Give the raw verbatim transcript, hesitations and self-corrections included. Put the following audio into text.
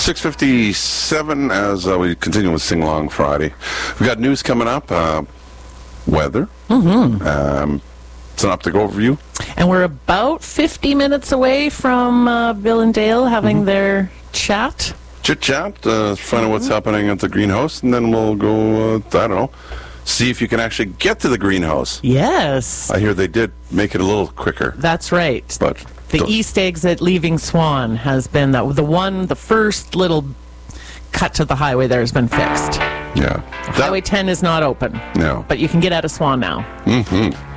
six fifty-seven as uh, we continue with Sing Along Friday. We've got news coming up, uh, weather, Mm-hmm. um, synoptic overview. And we're about fifty minutes away from uh, Bill and Dale having mm-hmm. their chat. Chit-chat, uh, find out what's happening at the greenhouse, and then we'll go, uh, I don't know, see if you can actually get to the greenhouse. Yes. I hear they did make it a little quicker. That's right. But the east exit leaving Swan has been the, the one, the first little cut to the highway there has been fixed. Yeah. Highway ten is not open. No. But you can get out of Swan now. Mm-hmm.